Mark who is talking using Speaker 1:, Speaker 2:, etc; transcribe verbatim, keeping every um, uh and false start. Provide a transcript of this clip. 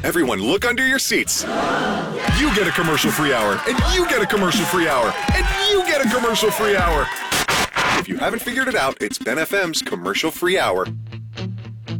Speaker 1: Everyone look under your seats. You get a commercial-free hour, and you get a commercial-free hour, and you get a commercial-free hour. If you haven't figured it out, it's Ben F M's commercial-free hour.